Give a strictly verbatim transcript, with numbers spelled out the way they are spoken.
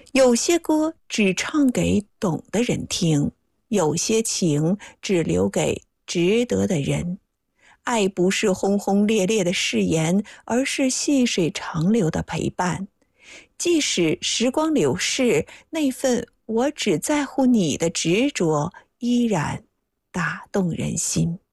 有些歌只唱给懂的人听，有些情只留给值得的人。爱不是轰轰烈烈的誓言，而是细水长流的陪伴。即使时光流逝，那份我只在乎你的执着依然打动人心。